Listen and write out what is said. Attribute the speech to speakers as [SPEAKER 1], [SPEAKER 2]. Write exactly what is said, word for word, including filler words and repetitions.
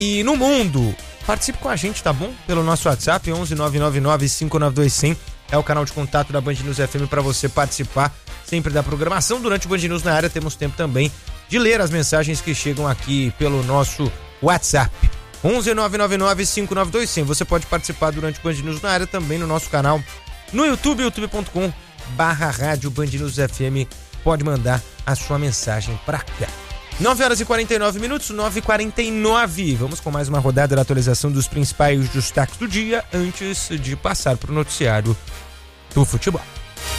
[SPEAKER 1] e no mundo. Participe com a gente, tá bom? Pelo nosso WhatsApp, onze nove nove nove cinco nove dois zero zero. É o canal de contato da Band News F M para você participar sempre da programação. Durante o Band News na área, temos tempo também de ler as mensagens que chegam aqui pelo nosso WhatsApp. onze nove nove nove cinco nove dois zero zero. Você pode participar durante o Band News na área também no nosso canal no YouTube, youtube ponto com barra rádio Band News F M. Pode mandar a sua mensagem para cá. nove horas e quarenta e nove minutos, nove e quarenta e nove. Vamos com mais uma rodada da atualização dos principais destaques do dia antes de passar para o noticiário do futebol.